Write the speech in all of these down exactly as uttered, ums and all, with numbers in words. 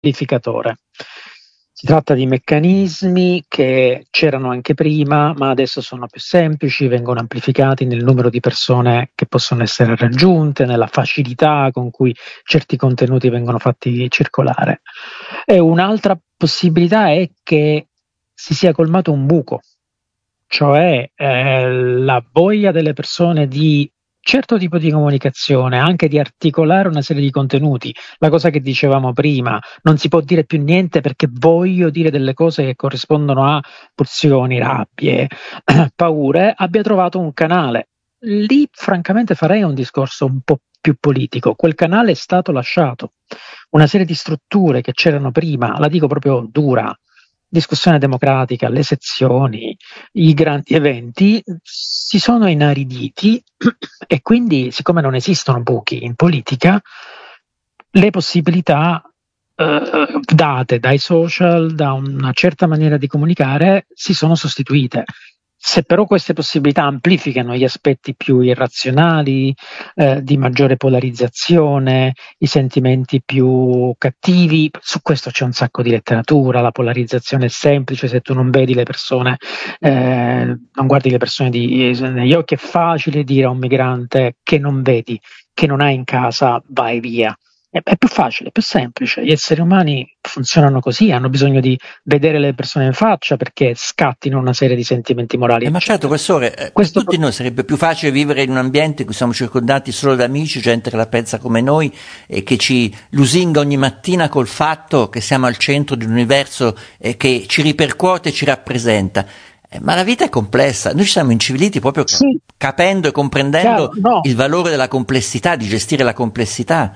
amplificatore. Si tratta di meccanismi che c'erano anche prima, ma adesso sono più semplici, vengono amplificati nel numero di persone che possono essere raggiunte, nella facilità con cui certi contenuti vengono fatti circolare. E un'altra possibilità è che si sia colmato un buco, cioè eh, la voglia delle persone di certo tipo di comunicazione, anche di articolare una serie di contenuti. La cosa che dicevamo prima, non si può dire più niente perché voglio dire delle cose che corrispondono a pulsioni, rabbie, paure, abbia trovato un canale. Lì francamente farei un discorso un po' più politico. Quel canale è stato lasciato. Una serie di strutture che c'erano prima, la dico proprio dura, discussione democratica, le sezioni, i grandi eventi si sono inariditi e quindi, siccome non esistono buchi in politica, le possibilità eh, date dai social, da una certa maniera di comunicare, si sono sostituite. Se però queste possibilità amplificano gli aspetti più irrazionali, eh, di maggiore polarizzazione, i sentimenti più cattivi, su questo c'è un sacco di letteratura, la polarizzazione è semplice, se tu non vedi le persone, eh, non guardi le persone di, negli occhi, è facile dire a un migrante che non vedi, che non hai in casa, vai via. È più facile, è più semplice. Gli esseri umani funzionano così, hanno bisogno di vedere le persone in faccia perché scattino una serie di sentimenti morali. Eh, ma certo, professore, eh, per tutti noi sarebbe più facile vivere in un ambiente in cui siamo circondati solo da amici, gente che la pensa come noi e che ci lusinga ogni mattina col fatto che siamo al centro di un universo eh, che ci ripercuote e ci rappresenta. Eh, ma la vita è complessa, noi ci siamo inciviliti proprio sì, capendo e comprendendo chiaro, no. il valore della complessità, di gestire la complessità.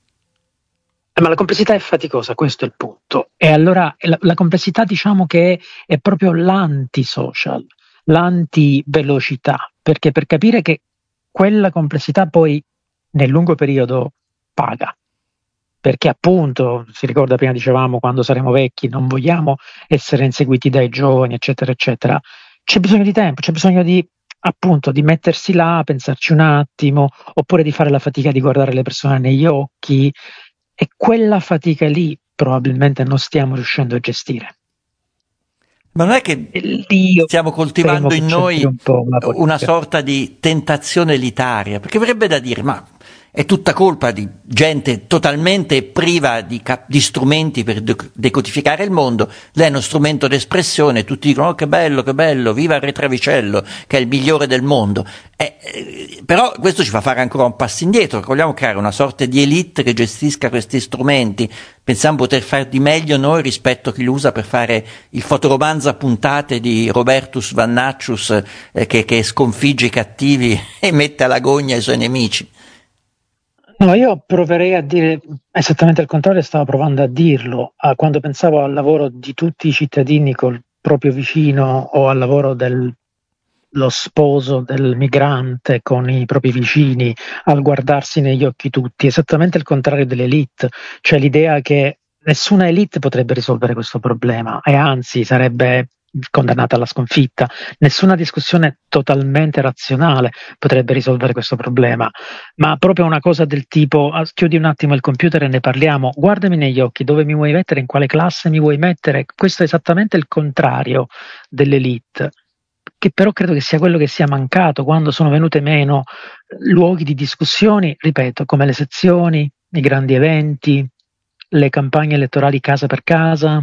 Ma la complessità è faticosa, questo è il punto. E allora la, la complessità, diciamo che è, è proprio l'anti-social, l'anti-velocità, perché per capire che quella complessità poi nel lungo periodo paga. Perché appunto, si ricorda prima dicevamo, quando saremo vecchi non vogliamo essere inseguiti dai giovani, eccetera, eccetera. C'è bisogno di tempo, c'è bisogno di appunto di mettersi là, pensarci un attimo, oppure di fare la fatica di guardare le persone negli occhi. E quella fatica lì probabilmente non stiamo riuscendo a gestire. Ma non è che Io stiamo coltivando in noi un po' una sorta di tentazione elitaria? Perché verrebbe da dire, ma è tutta colpa di gente totalmente priva di, cap- di strumenti per de- decodificare il mondo. Lei è uno strumento d'espressione, tutti dicono oh, che bello, che bello, viva il Retravicello, che è il migliore del mondo. Eh, eh, però questo ci fa fare ancora un passo indietro. Vogliamo creare una sorta di elite che gestisca questi strumenti. Pensiamo poter fare di meglio noi rispetto a chi lo usa per fare il fotoromanzo a puntate di Robertus Vannaccius eh, che, che sconfigge i cattivi e mette alla gogna i suoi nemici. No, io proverei a dire esattamente il contrario, stavo provando a dirlo. Ah, quando pensavo al lavoro di tutti i cittadini col proprio vicino o al lavoro dello sposo del migrante con i propri vicini, al guardarsi negli occhi tutti, esattamente il contrario dell'elite, cioè l'idea che nessuna elite potrebbe risolvere questo problema e anzi sarebbe condannata alla sconfitta. Nessuna discussione totalmente razionale potrebbe risolvere questo problema, ma proprio una cosa del tipo ah, chiudi un attimo il computer e ne parliamo, guardami negli occhi, dove mi vuoi mettere, in quale classe mi vuoi mettere. Questo è esattamente il contrario dell'elite, che però credo che sia quello che sia mancato quando sono venute meno luoghi di discussioni, ripeto, come le sezioni, i grandi eventi, le campagne elettorali casa per casa,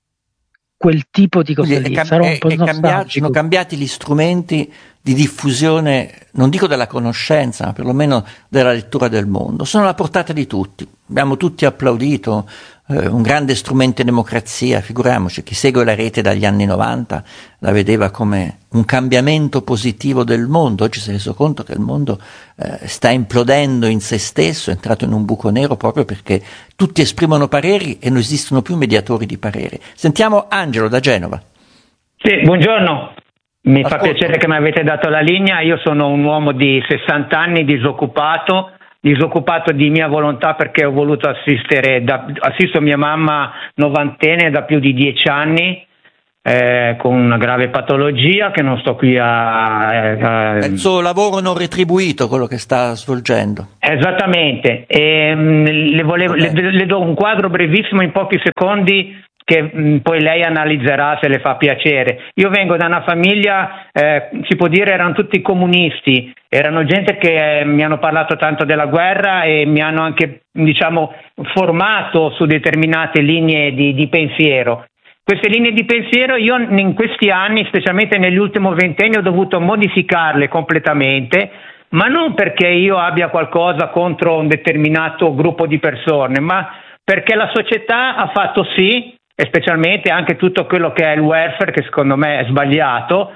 quel tipo di cose lì. Cam- Sarò un po' è cambiato, sono cambiati gli strumenti di diffusione, non dico della conoscenza, ma perlomeno della lettura del mondo. Sono alla portata di tutti. Abbiamo tutti applaudito eh, un grande strumento in democrazia, figuriamoci, chi segue la rete dagli anni novanta la vedeva come un cambiamento positivo del mondo. Oggi si è reso conto che il mondo eh, sta implodendo in se stesso, è entrato in un buco nero proprio perché tutti esprimono pareri e non esistono più mediatori di pareri. Sentiamo Angelo da Genova. Sì, buongiorno. Mi Ascolta. Fa piacere che mi avete dato la linea. Io sono un uomo di sessanta anni, disoccupato, disoccupato di mia volontà perché ho voluto assistere, da, assisto mia mamma novantenne da più di dieci anni eh, con una grave patologia che non sto qui a... a È il suo lavoro non retribuito quello che sta svolgendo. Esattamente, e, mh, le, volevo, le, le do un quadro brevissimo in pochi secondi che mh, poi lei analizzerà se le fa piacere. Io vengo da una famiglia, eh, si può dire erano tutti comunisti, erano gente che eh, mi hanno parlato tanto della guerra e mi hanno anche, diciamo, formato su determinate linee di, di pensiero. Queste linee di pensiero io in questi anni, specialmente nell'ultimo ventennio, ho dovuto modificarle completamente, ma non perché io abbia qualcosa contro un determinato gruppo di persone, ma perché la società ha fatto sì, e specialmente anche tutto quello che è il welfare, che secondo me è sbagliato,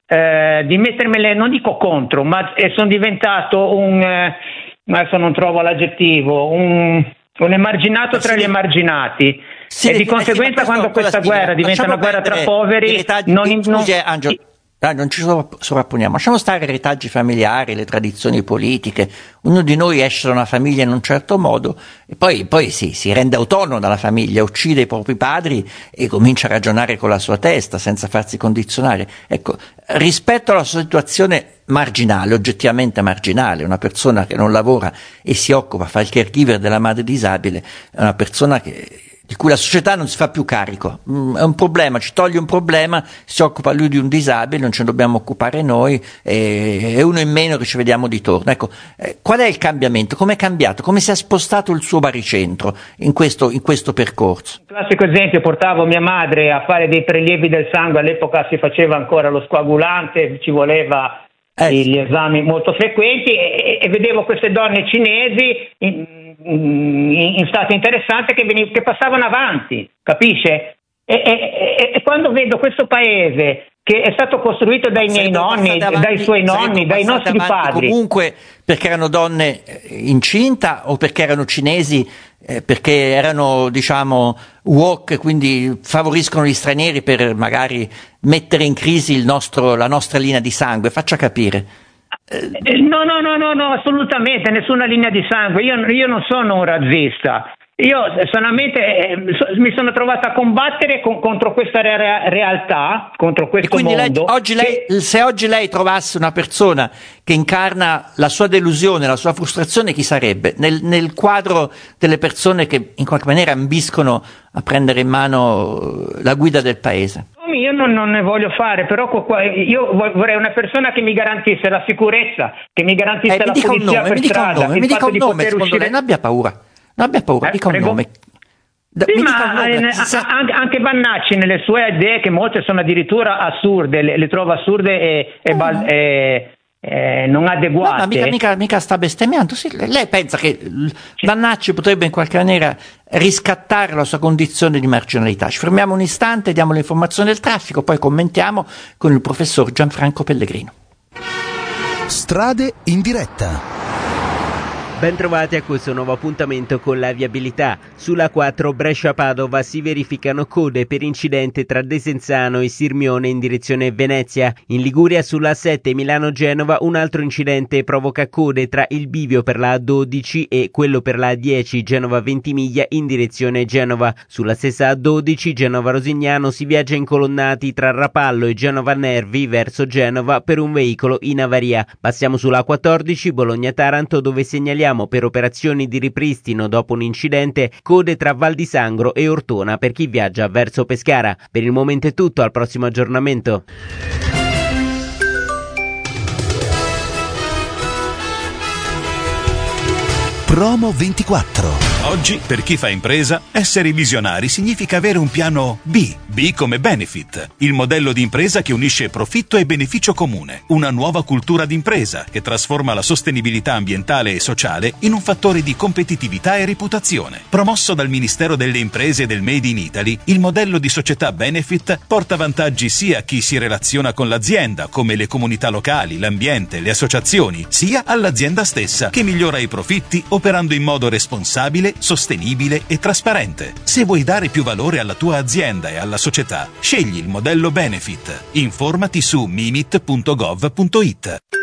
eh, di mettermele, non dico contro, ma eh, sono diventato un, eh, adesso non trovo l'aggettivo, un, un emarginato tra gli emarginati. Sì, e di conseguenza quando questa guerra diventa una guerra tra poveri, non, non, scusi, Angelo, ah, non ci sovrapponiamo, lasciamo stare i retaggi familiari, le tradizioni politiche. Uno di noi esce da una famiglia in un certo modo e poi, poi sì, si rende autonomo dalla famiglia, uccide i propri padri e comincia a ragionare con la sua testa senza farsi condizionare. Ecco, rispetto alla sua situazione marginale, oggettivamente marginale, una persona che non lavora e si occupa, fa il caregiver della madre disabile, è una persona che di cui la società non si fa più carico. Mm, è un problema, ci toglie un problema, si occupa lui di un disabile, non ce ne dobbiamo occupare noi, e, è uno in meno che ci vediamo di torno. Ecco, eh, qual è il cambiamento? Come è cambiato? Come si è spostato il suo baricentro in questo, in questo percorso? Un classico esempio, portavo mia madre a fare dei prelievi del sangue, all'epoca si faceva ancora lo scoagulante, ci voleva eh, gli esami molto frequenti e, e vedevo queste donne cinesi in, in, in stato interessante che, veniv- che passavano avanti, capisce? E, e, e quando vedo questo paese che è stato costruito dai miei nonni, avanti, dai suoi nonni, dai nostri padri, comunque perché erano donne incinta o perché erano cinesi, eh, perché erano, diciamo, woke, quindi favoriscono gli stranieri per magari mettere in crisi il nostro, la nostra linea di sangue? Faccia capire. No, no, no, no, no, assolutamente, nessuna linea di sangue. Io, io non sono un razzista. Io solamente eh, mi sono trovato a combattere con, contro questa re- realtà, contro questo e quindi mondo. Lei, oggi che... lei, se oggi lei trovasse una persona che incarna la sua delusione, la sua frustrazione, chi sarebbe? Nel, nel quadro delle persone che in qualche maniera ambiscono a prendere in mano la guida del paese. Io non, non ne voglio fare, però io vorrei una persona che mi garantisse la sicurezza, che mi garantisse eh, la mi pulizia nome, per mi strada, nome, il mi fatto un di nome, poter uscire. Lei, non abbia paura, non abbia paura, eh, dica un prego. nome. Sì, mi ma nome. Eh, anche, anche Vannacci nelle sue idee, che molte sono addirittura assurde, le, le trovo assurde e, e, oh. e Eh, non adeguate. No, ma mica, mica, mica sta bestemmiando. Sì, lei pensa che Vannacci potrebbe in qualche maniera riscattare la sua condizione di marginalità? Ci fermiamo un istante, diamo le informazioni del traffico, poi commentiamo con il professor Gianfranco Pellegrino. Strade in diretta. Bentrovati a questo nuovo appuntamento con la viabilità. Sulla quattro Brescia-Padova si verificano code per incidente tra Desenzano e Sirmione in direzione Venezia. In Liguria sulla sette Milano-Genova un altro incidente provoca code tra il bivio per la A dodici e quello per la A dieci Genova-Ventimiglia in direzione Genova. Sulla stessa A dodici Genova-Rosignano si viaggia incolonnati tra Rapallo e Genova-Nervi verso Genova per un veicolo in avaria. Passiamo sulla A quattordici Bologna-Taranto, dove segnaliamo per operazioni di ripristino dopo un incidente code tra Val di Sangro e Ortona per chi viaggia verso Pescara. Per il momento è tutto, al prossimo aggiornamento. Promo ventiquattro. Oggi, per chi fa impresa, essere visionari significa avere un piano B. B come Benefit, il modello di impresa che unisce profitto e beneficio comune. Una nuova cultura d'impresa che trasforma la sostenibilità ambientale e sociale in un fattore di competitività e reputazione. Promosso dal Ministero delle Imprese e del Made in Italy, il modello di società Benefit porta vantaggi sia a chi si relaziona con l'azienda, come le comunità locali, l'ambiente, le associazioni, sia all'azienda stessa, che migliora i profitti operando in modo responsabile, sostenibile e trasparente. Se vuoi dare più valore alla tua azienda e alla società, scegli il modello Benefit. Informati su mimit punto gov punto it.